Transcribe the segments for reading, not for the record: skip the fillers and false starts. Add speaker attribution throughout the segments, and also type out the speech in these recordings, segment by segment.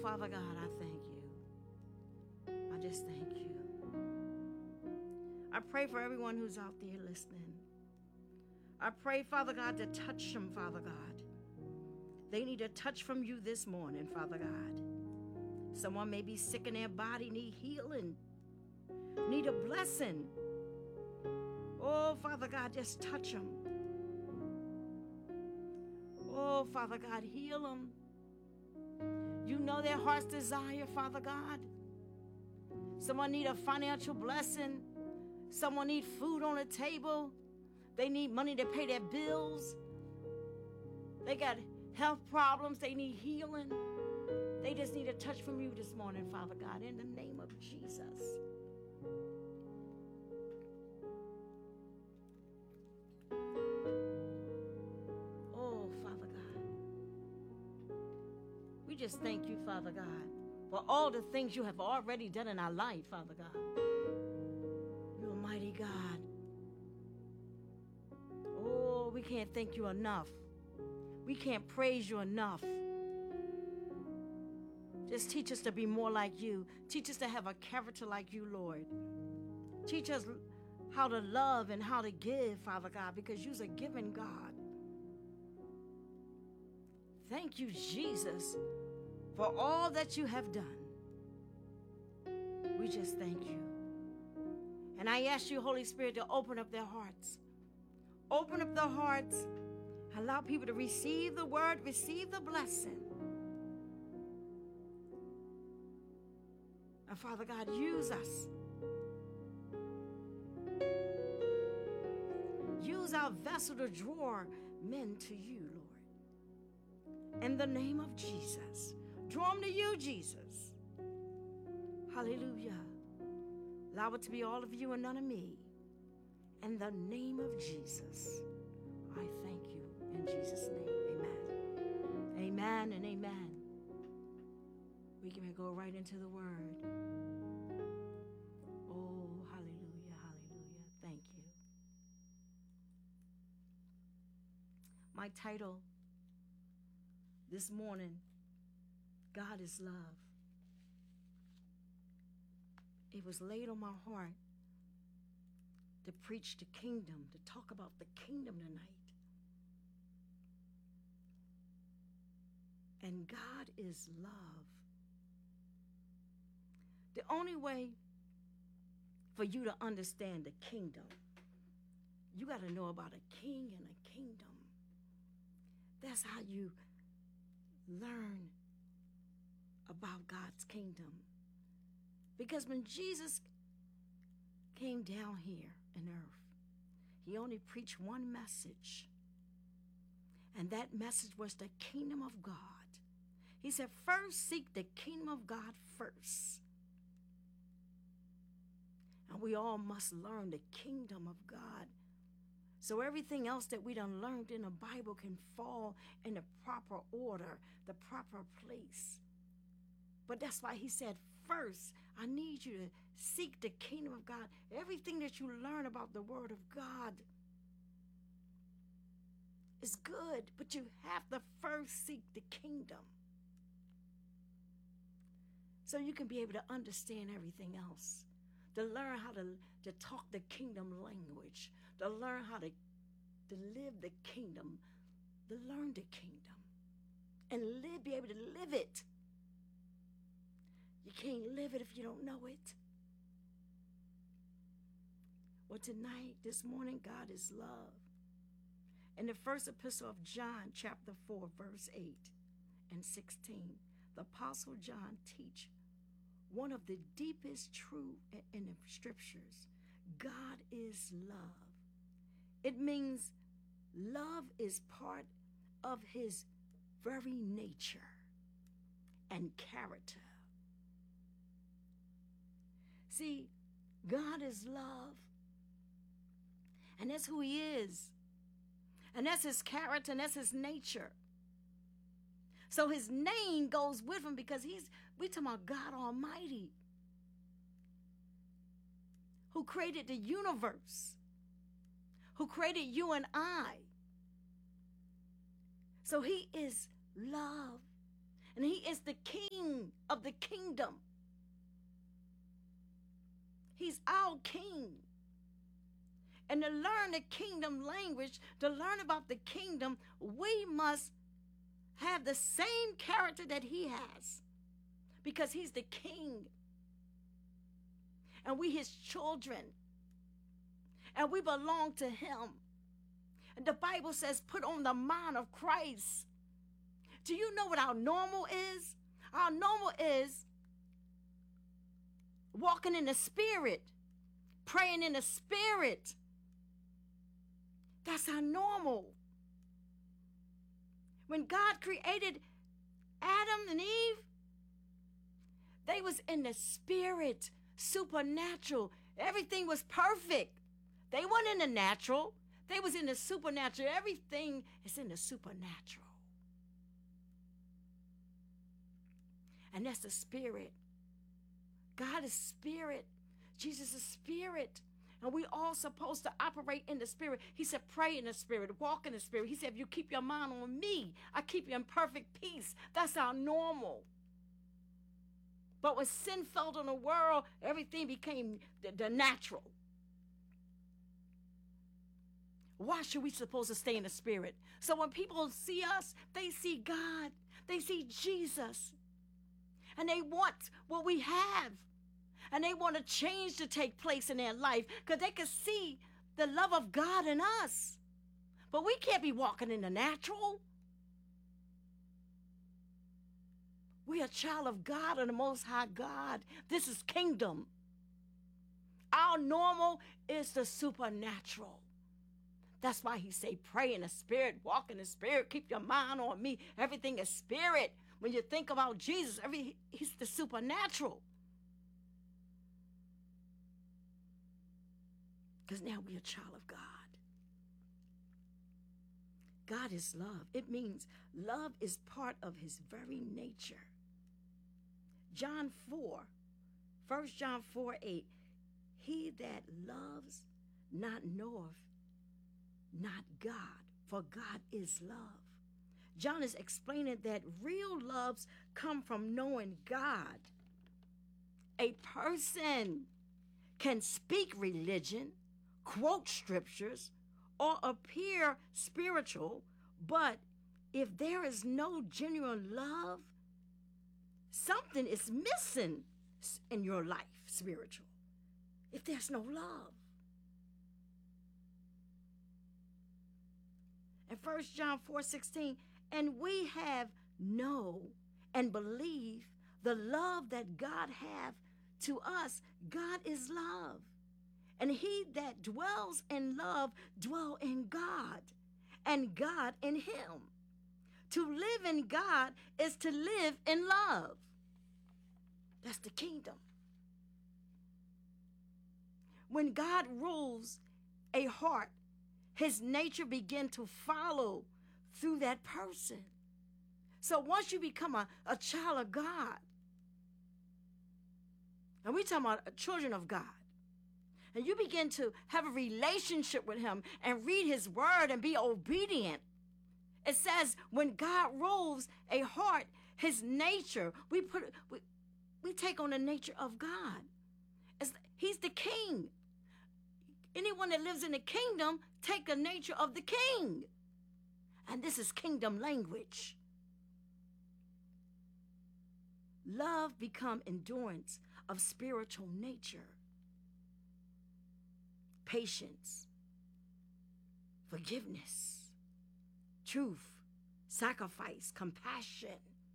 Speaker 1: Father God, I thank you. I just thank you. I pray for everyone who's out there listening. I pray, Father God, to touch them, Father God. They need a touch from you this morning, Father God. Someone may be sick in their body, need healing, need a blessing. Oh, Father God, just touch them. Oh, Father God, heal them. You know their heart's desire, Father God. Someone need a financial blessing. Someone need food on the table. They need money to pay their bills. They got health problems. They need healing. They just need a touch from you this morning, Father God, in the name of Jesus. Oh, Father God. We just thank you, Father God, for all the things you have already done in our life, Father God. You're a mighty God. Oh, we can't thank you enough. We can't praise you enough. Just teach us to be more like you. Teach us to have a character like you, Lord. Teach us how to love and how to give, Father God, because you're a giving God. Thank you, Jesus, for all that you have done. We just thank you. And I ask you, Holy Spirit, to open up their hearts. Open up their hearts. Allow people to receive the word, receive the blessing. And Father God, use us. Use our vessel to draw men to you, Lord. In the name of Jesus. Draw them to you, Jesus. Hallelujah. Allow it to be all of you and none of me. In the name of Jesus, I thank you. In Jesus' name, amen. Amen and amen. We can go right into the word. Oh, hallelujah, hallelujah. Thank you. My title this morning, God is Love. It was laid on my heart to preach the kingdom, to talk about the kingdom tonight. And God is love. The only way for you to understand the kingdom, you got to know about a king and a kingdom. That's how you learn about God's kingdom. Because when Jesus came down here on earth, he only preached one message. And that message was the kingdom of God. He said, first seek the kingdom of God first. And we all must learn the kingdom of God. So everything else that we done learned in the Bible can fall in the proper order, the proper place. But that's why he said, first, I need you to seek the kingdom of God. Everything that you learn about the word of God is good, but you have to first seek the kingdom. So you can be able to understand everything else. To learn how to talk the kingdom language. To learn how to live the kingdom. To learn the kingdom. And be able to live it. You can't live it if you don't know it. Well, tonight, this morning, God is love. In the first epistle of John, chapter 4, verse 8 and 16, the Apostle John teach one of the deepest truths in the scriptures. God is love. It means love is part of his very nature and character. See, God is love. And that's who he is. And that's his character and that's his nature. So his name goes with him because we're talking about God Almighty, who created the universe, who created you and I. So he is love. And he is the king of the kingdom. He's our king. And to learn the kingdom language, to learn about the kingdom, we must have the same character that he has, because he's the king. And we his children. And we belong to him. And the Bible says, put on the mind of Christ. Do you know what our normal is? Our normal is walking in the Spirit, praying in the Spirit. That's our normal. When God created Adam and Eve, they was in the Spirit, supernatural. Everything was perfect. They weren't in the natural. They was in the supernatural. Everything is in the supernatural. And that's the Spirit. God is Spirit. Jesus is Spirit. And we all supposed to operate in the Spirit. He said, pray in the Spirit, walk in the Spirit. He said, if you keep your mind on me, I keep you in perfect peace. That's our normal. But when sin fell on the world, everything became the natural. Why should we supposed to stay in the Spirit? So when people see us, they see God. They see Jesus. And they want what we have. And they want a change to take place in their life because they can see the love of God in us. But we can't be walking in the natural. We are a child of God and the Most High God. This is kingdom. Our normal is the supernatural. That's why he say, pray in the Spirit, walk in the Spirit, keep your mind on me. Everything is Spirit. When you think about Jesus, he's the supernatural. Because now we're a child of God. God is love. It means love is part of his very nature. John 4, 1 John 4:8, he that loves not knoweth not God, for God is love. John is explaining that real loves come from knowing God. A person can speak religion, quote scriptures, or appear spiritual, but if there is no genuine love, something is missing in your life, spiritual, if there's no love. And 1 John 4:16, and we have know and believe the love that God hath to us. God is love. And he that dwells in love dwell in God, and God in him. To live in God is to live in love. That's the kingdom. When God rules a heart, his nature begins to follow through that person. So once you become a child of God, and we're talking about children of God, and you begin to have a relationship with him and read his word and be obedient, it says when God rules a heart, his nature, we take on the nature of God. He's the king. Anyone that lives in the kingdom take the nature of the king. And this is kingdom language. Love become endurance of spiritual nature. Patience, forgiveness, truth, sacrifice, compassion,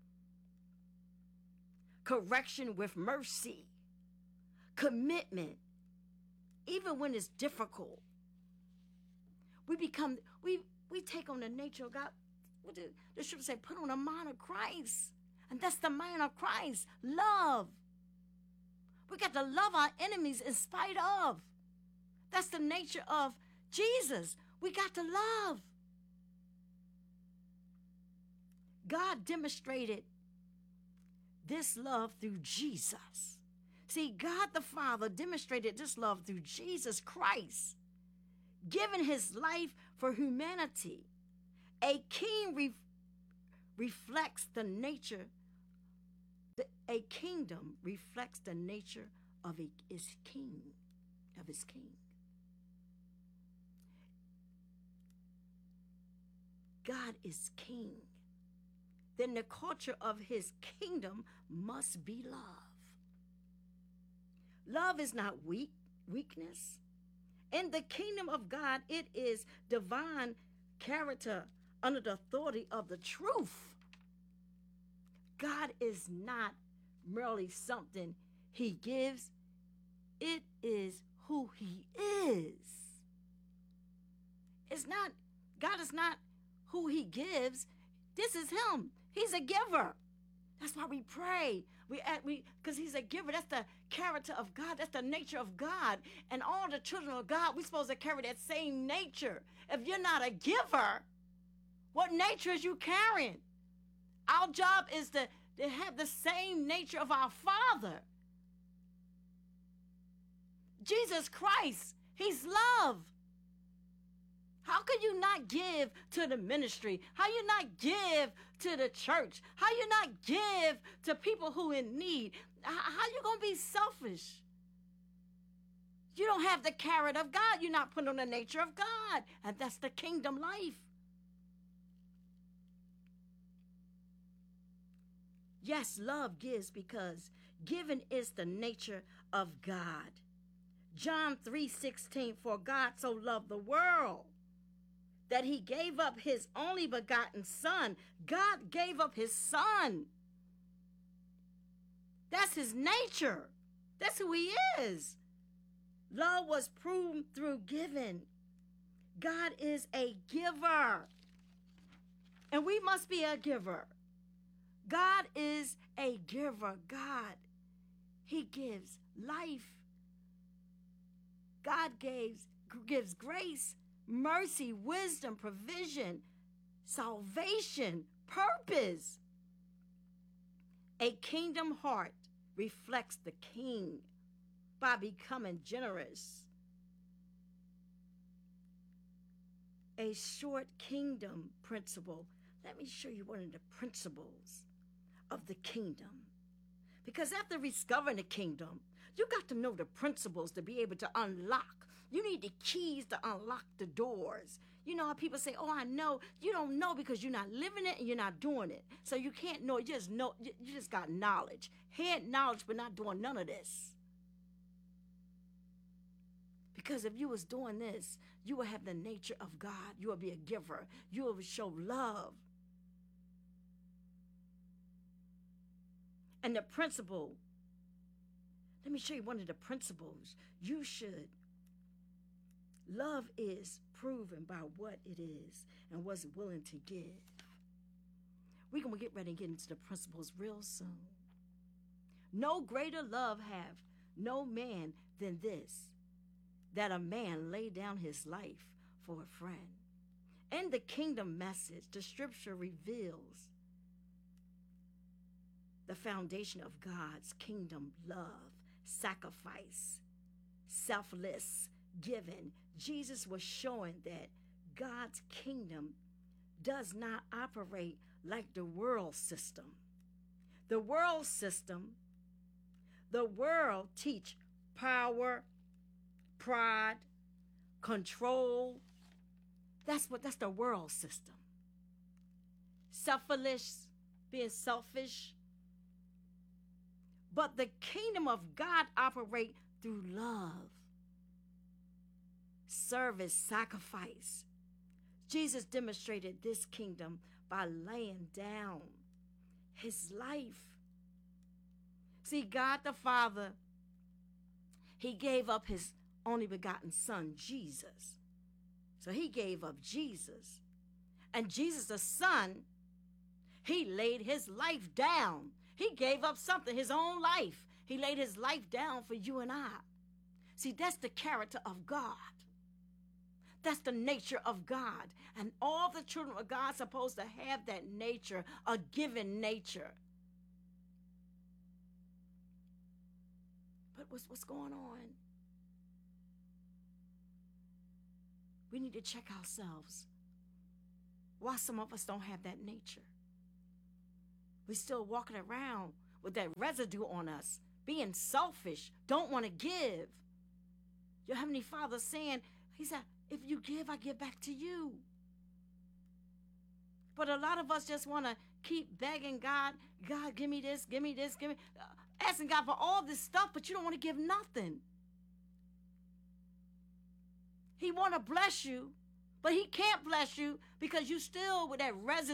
Speaker 1: correction with mercy, commitment, even when it's difficult. We take on the nature of God. What the scripture say? Put on the mind of Christ. And that's the mind of Christ. Love. We got to love our enemies in spite of. That's the nature of Jesus. We got to love. God demonstrated this love through Jesus. See, God the Father demonstrated this love through Jesus Christ, giving his life for humanity. A king reflects the nature. A A kingdom reflects the nature of its king, of its king. God is king. Then the culture of his kingdom must be love. Love is not weakness. In the kingdom of God, it is divine character under the authority of the truth. God is not merely something he gives. It is who he is. God is not who he gives. This is him. He's a giver. That's why we pray. Because he's a giver. That's the character of God. That's the nature of God. And all the children of God, we're supposed to carry that same nature. If you're not a giver, what nature is you carrying? Our job is to have the same nature of our Father. Jesus Christ, he's love. How can you not give to the ministry? How you not give to the church? How you not give to people who in need? How you going to be selfish? You don't have the character of God. You're not putting on the nature of God. And that's the kingdom life. Yes, love gives because giving is the nature of God. John 3:16, for God so loved the world that he gave up his only begotten son. God gave up his son. That's his nature. That's who he is. Love was proven through giving. God is a giver. And we must be a giver. God is a giver. God, he gives life. God gives grace, mercy, wisdom, provision, salvation, purpose. A kingdom heart reflects the king by becoming generous. A short kingdom principle. Let me show you one of the principles of the kingdom. Because after discovering the kingdom, you got to know the principles to be able to unlock. You need the keys to unlock the doors. You know how people say, oh, I know. You don't know because you're not living it and you're not doing it. So you can't know. You just know. You just got knowledge. Head knowledge, but not doing none of this. Because if you was doing this, you will have the nature of God. You will be a giver. You will show love. And the principle, let me show you one of the principles. You should. Love is proven by what it is and what's willing to give. We're going to get ready and get into the principles real soon. No greater love have no man than this, that a man lay down his life for a friend. In the kingdom message, the scripture reveals the foundation of God's kingdom: love, sacrifice, selfless giving. Jesus was showing that God's kingdom does not operate like the world system. The world system, the world teach power, pride, control. That's the world system. Selfish, being selfish. But the kingdom of God operates through love, service, sacrifice. Jesus demonstrated this kingdom by laying down his life. See, God the Father, he gave up his only begotten son, Jesus. So he gave up Jesus. And Jesus the Son, he laid his life down. He gave up something, his own life. He laid his life down for you and I. See, that's the character of God. That's the nature of God. And all the children of God are supposed to have that nature, a given nature. But what's going on? We need to check ourselves. Why some of us don't have that nature? We're still walking around with that residue on us, being selfish, don't want to give. Your Heavenly Father saying, he said, if you give, I give back to you. But a lot of us just want to keep begging God, God, give me this, give me this, give me, asking God for all this stuff, but you don't want to give nothing. He want to bless you, but he can't bless you because you still with that residue